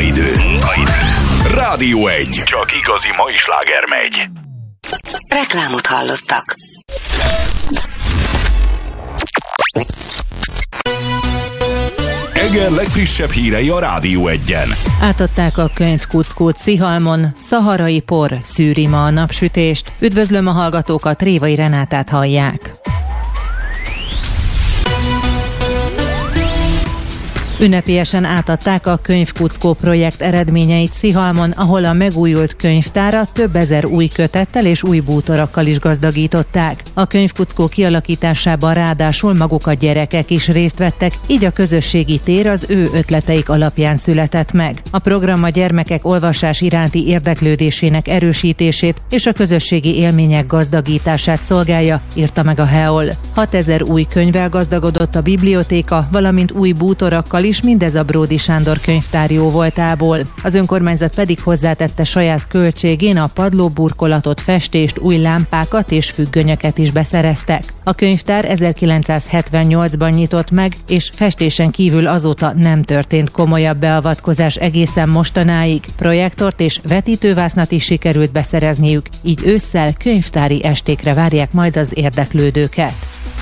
Munkaidő. Rádió 1. Csak igazi mai sláger megy. Reklámot hallottak. Eger legfrissebb hírei a Rádió 1-en. Átadták a könyvkuckót Szihalmon, szaharai por szűri ma a napsütést. Üdvözlöm a hallgatókat, Révai Renátát hallják. Ünnepélyesen átadták a Könyvkuckó projekt eredményeit Szihalmon, ahol a megújult könyvtárat több ezer új kötettel és új bútorokkal is gazdagították. A Könyvkuckó kialakításában ráadásul maguk a gyerekek is részt vettek, így a közösségi tér az ő ötleteik alapján született meg. A program a gyermekek olvasás iránti érdeklődésének erősítését és a közösségi élmények gazdagítását szolgálja, írta meg a HEOL. 6000 új könyvvel gazdagodott a bibliotéka, valamint új bútorokkal is, mindez a Bródi Sándor könyvtár jóvoltából. Az önkormányzat pedig hozzátette saját költségén a padlóburkolatot, festést, új lámpákat és függönyöket is beszereztek. A könyvtár 1978-ban nyitott meg, és festésen kívül azóta nem történt komolyabb beavatkozás egészen mostanáig. Projektort és vetítővásznat is sikerült beszerezniük, így ősszel könyvtári estékre várják majd az érdeklődőket.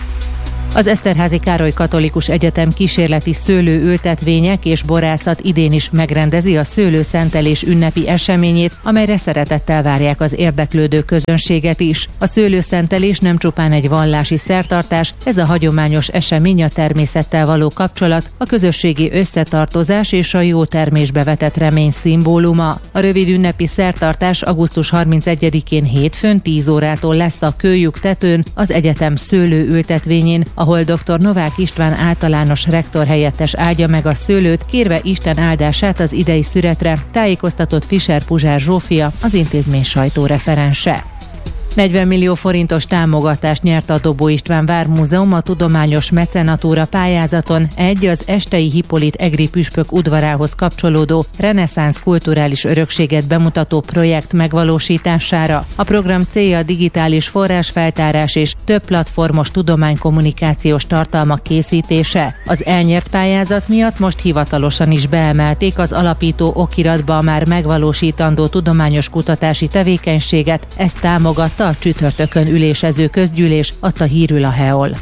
Az Eszterházy Károly Katolikus Egyetem kísérleti szőlőültetvények és borászat idén is megrendezi a szőlőszentelés ünnepi eseményét, amelyre szeretettel várják az érdeklődő közönséget is. A szőlőszentelés nem csupán egy vallási szertartás, ez a hagyományos esemény a természettel való kapcsolat, a közösségi összetartozás és a jó termésbe vetett remény szimbóluma. A rövid ünnepi szertartás augusztus 31-én hétfőn 10 órától lesz a Kőlyuk tetőn, az egyetem szőlőültetvényén, ahol dr. Novák István általános rektor helyettes áldja meg a szőlőt, kérve Isten áldását az idei szüretre, tájékoztatott Fischer Puzsár Zsófia, az intézmény sajtóreferense. 40 millió forintos támogatást nyert a Dobó István Vármúzeum a tudományos mecenatúra pályázaton az Estei Hippolit egri püspök udvarához kapcsolódó reneszánsz kulturális örökséget bemutató projekt megvalósítására. A program célja a digitális forrásfeltárás és több platformos tudománykommunikációs tartalmak készítése. Az elnyert pályázat miatt most hivatalosan is beemelték az alapító okiratba a már megvalósítandó tudományos kutatási tevékenységet, ezt támogatta a csütörtökön ülésező közgyűlés, adta hírül a HEOL.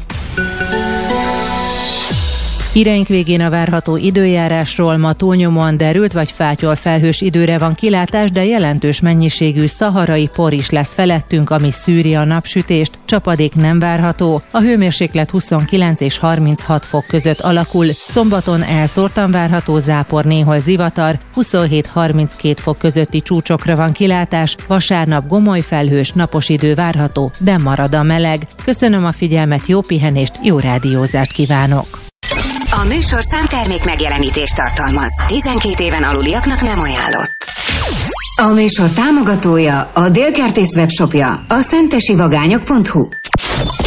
Híreink végén a várható időjárásról. Ma túlnyomóan derült vagy fátyol felhős időre van kilátás, de jelentős mennyiségű szaharai por is lesz felettünk, ami szűri a napsütést. Csapadék nem várható. A hőmérséklet 29 és 36 fok között alakul. Szombaton elszórtan várható zápor, néhol zivatar, 27-32 fok közötti csúcsokra van kilátás. Vasárnap gomoly felhős, napos idő várható, de marad a meleg. Köszönöm a figyelmet, jó pihenést, jó rádiózást kívánok! A műsor számtermék megjelenítést tartalmaz. 12 éven aluliaknak nem ajánlott. A műsor támogatója, a Dél Kertész webshopja, a szentesivagányok.hu.